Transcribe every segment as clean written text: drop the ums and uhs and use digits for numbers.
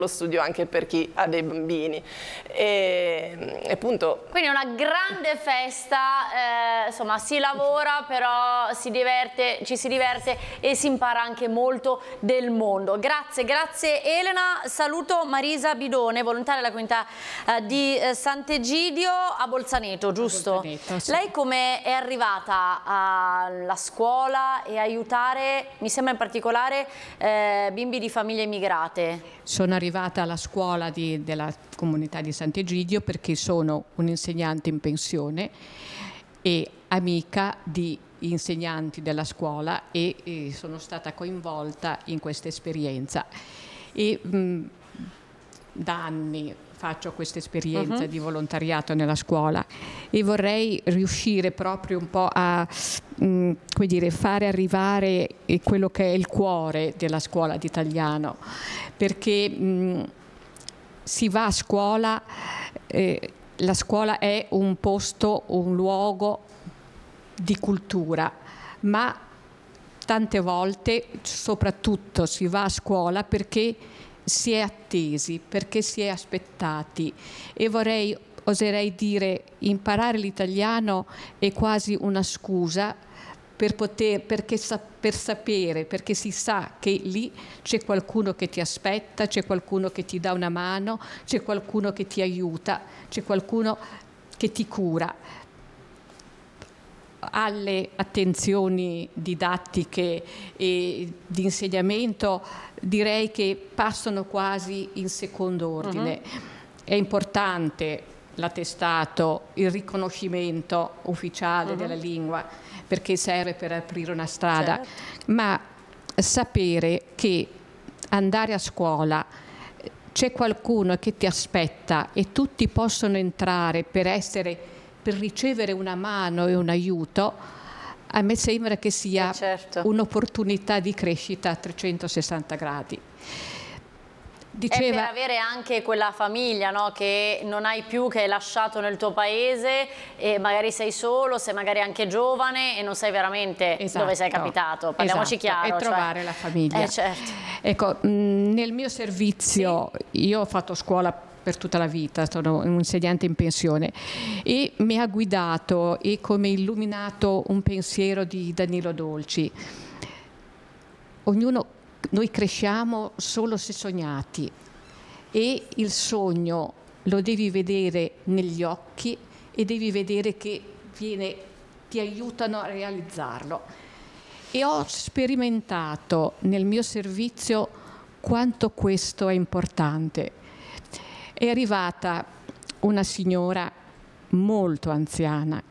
lo studio anche per chi ha dei bambini e appunto. Quindi è una grande festa, insomma si lavora però ci si diverte e si impara anche molto del mondo. Grazie Elena, saluto Marisa Bidone, volontaria della comunità di Sant'Egidio a Bolzaneto, giusto? Bolzaneto, sì. Lei come è arrivata alla scuola e aiutare, mi sembra in particolare, bimbi di famiglie immigrate? Sono arrivata alla scuola della comunità di Sant'Egidio perché sono un'insegnante in pensione e amica di insegnanti della scuola e sono stata coinvolta in questa esperienza. E da anni faccio questa esperienza di volontariato nella scuola e vorrei riuscire proprio un po' a come dire, fare arrivare quello che è il cuore della scuola di italiano, perché si va a scuola, la scuola è un posto, un luogo di cultura, ma tante volte soprattutto si va a scuola perché si è attesi, perché si è aspettati e oserei dire, imparare l'italiano è quasi una scusa per sapere, perché si sa che lì c'è qualcuno che ti aspetta, c'è qualcuno che ti dà una mano, c'è qualcuno che ti aiuta, c'è qualcuno che ti cura. Alle attenzioni didattiche e di insegnamento direi che passano quasi in secondo ordine. È importante l'attestato, il riconoscimento ufficiale della lingua perché serve per aprire una strada, ma sapere che andare a scuola c'è qualcuno che ti aspetta e tutti possono entrare per ricevere una mano e un aiuto, a me sembra che sia un'opportunità di crescita a 360 gradi. Diceva, è per avere anche quella famiglia, no? Che non hai più, che hai lasciato nel tuo paese e magari sei solo, sei magari anche giovane e non sai veramente dove sei capitato, parliamoci chiaro. E trovare la famiglia. Ecco, nel mio servizio io ho fatto scuola per tutta la vita, sono un insegnante in pensione e mi ha guidato e come illuminato un pensiero di Danilo Dolci. Noi cresciamo solo se sognati e il sogno lo devi vedere negli occhi e devi vedere che ti aiutano a realizzarlo. E ho sperimentato nel mio servizio quanto questo è importante. È arrivata una signora molto anziana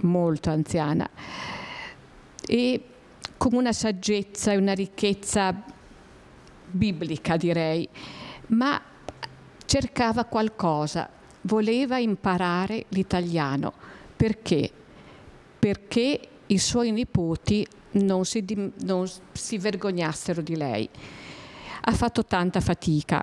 e con una saggezza e una ricchezza biblica direi, ma cercava qualcosa, voleva imparare l'italiano. Perché? Perché i suoi nipoti non si vergognassero di lei. Ha fatto tanta fatica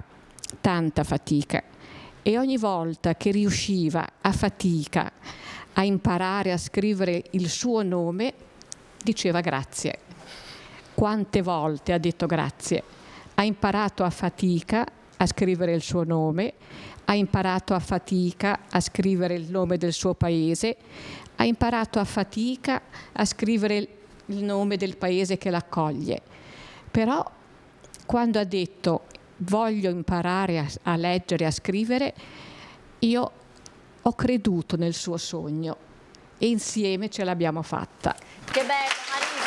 e ogni volta che riusciva a fatica a imparare a scrivere il suo nome diceva grazie. Quante volte ha detto grazie? Ha imparato a fatica a scrivere il suo nome, ha imparato a fatica a scrivere il nome del suo paese, ha imparato a fatica a scrivere il nome del paese che l'accoglie. Però quando ha detto voglio imparare a leggere e a scrivere, io ho creduto nel suo sogno e insieme ce l'abbiamo fatta. Che bello Marisa,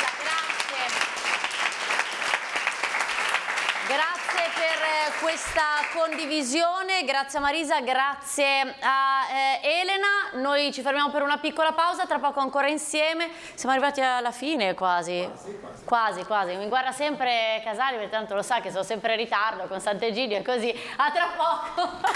grazie per questa condivisione, grazie a Marisa, grazie a Elena. Noi ci fermiamo per una piccola pausa, tra poco ancora insieme. Siamo arrivati alla fine quasi. Quasi. Mi guarda sempre Casali perché tanto lo sa che sono sempre in ritardo con Sant'Egidio e così. A tra poco.